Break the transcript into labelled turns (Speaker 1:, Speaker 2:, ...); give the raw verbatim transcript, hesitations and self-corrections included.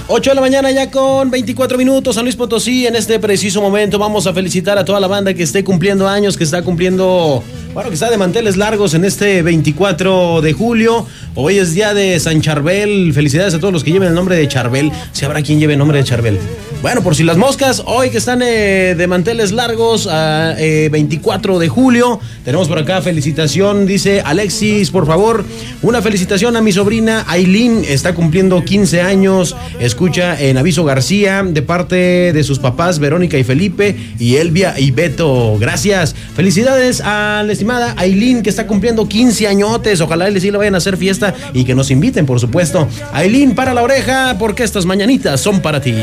Speaker 1: ocho de la mañana ya con veinticuatro minutos, San Luis Potosí. En este preciso momento vamos a felicitar a toda la banda que esté cumpliendo años, que está cumpliendo, bueno, que está de manteles largos en este veinticuatro de julio. Hoy es día de San Charbel. Felicidades a todos los que lleven el nombre de Charbel. Si habrá quien lleve el nombre de Charbel. Bueno, por si las moscas, hoy que están eh, de manteles largos, a eh, veinticuatro de julio, tenemos por acá felicitación, dice Alexis, por favor, una felicitación a mi sobrina Aileen, está cumpliendo quince años, escucha en Aviso García, de parte de sus papás Verónica y Felipe, y Elvia y Beto, gracias. Felicidades a la estimada Aileen, que está cumpliendo quince añotes, ojalá les sí le vayan a hacer fiesta y que nos inviten, por supuesto. Aileen, para la oreja, porque estas mañanitas son para ti.